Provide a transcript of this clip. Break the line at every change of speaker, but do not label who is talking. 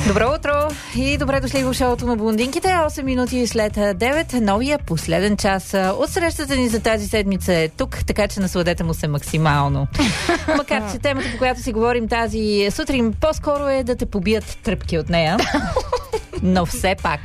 Добро утро и добре дошли в шоуто на блондинките. 8 минути след 9, новия последен час от срещата ни за тази седмица е тук, така че насладете му се максимално. Макар че темата, по която си говорим тази сутрин, по-скоро е да те побият тръпки от нея. Но все пак,